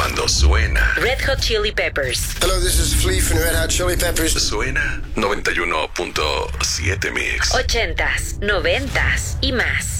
cuando suena. Red Hot Chili Peppers. Hello, this is Flea from Red Hot Chili Peppers. Suena 91.7 Mix. 80s, 90s y más.